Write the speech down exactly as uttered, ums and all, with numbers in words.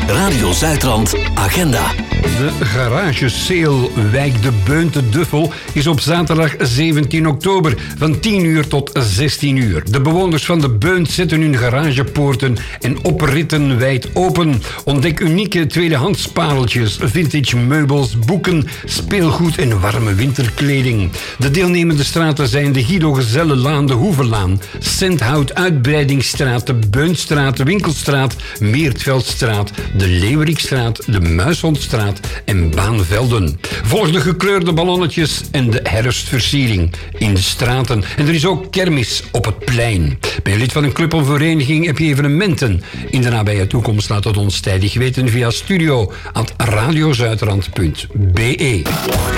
Radio Zuidrand Agenda. De Garage Sale Wijk de Beun te Duffel is op zaterdag zeventien oktober van tien uur tot zestien uur. De bewoners van de Beun zetten hun garagepoorten en opritten wijd open. Ontdek unieke tweedehands pareltjes, vintage meubels, boeken, speelgoed en warme winterkleding. De deelnemende straten zijn de Guido Gezellenlaan, de Hoevenlaan, Senthout Uitbreidingsstraat, de Beunstraat, de Winkelstraat, Meertveldstraat, de Leeuwerikstraat, de Muishondstraat en Baanvelden. Volg de gekleurde ballonnetjes en de herfstversiering in de straten. En er is ook kermis op het plein. Ben je lid van een club of vereniging, heb je evenementen in de nabije toekomst? Laat het ons tijdig weten via studio at radiozuidrand punt be.